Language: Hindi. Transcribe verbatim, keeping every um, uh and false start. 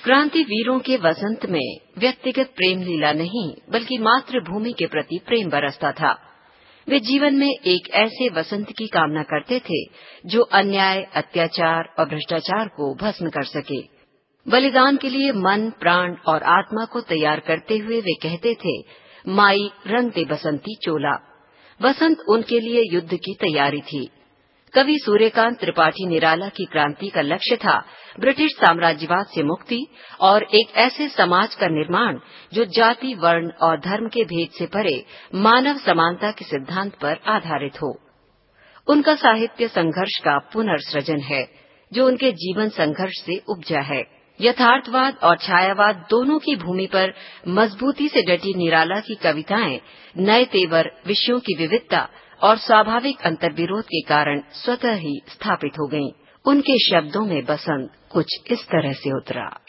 क्रांति वीरों के वसंत में व्यक्तिगत प्रेम लीला नहीं बल्कि मातृभूमि के प्रति प्रेम बरसता था। वे जीवन में एक ऐसे वसंत की कामना करते थे जो अन्याय, अत्याचार और भ्रष्टाचार को भस्म कर सके। बलिदान के लिए मन, प्राण और आत्मा को तैयार करते हुए वे कहते थे, माई रंग दे बसंती चोला। बसंत उनके लिए युद्ध की तैयारी थी। कवि सूर्यकांत त्रिपाठी निराला की क्रांति का लक्ष्य था ब्रिटिश साम्राज्यवाद से मुक्ति और एक ऐसे समाज का निर्माण जो जाति, वर्ण और धर्म के भेद से परे मानव समानता के सिद्धांत पर आधारित हो। उनका साहित्य संघर्ष का पुनर्सृजन है जो उनके जीवन संघर्ष से उपजा है। यथार्थवाद और छायावाद दोनों की भूमि पर मजबूती से डटी निराला की कविताएं नए तेवर, विषयों की विविधता और स्वाभाविक अंतर्विरोध के कारण स्वतः ही स्थापित हो गईं। उनके शब्दों में बसंत कुछ इस तरह से उतरा।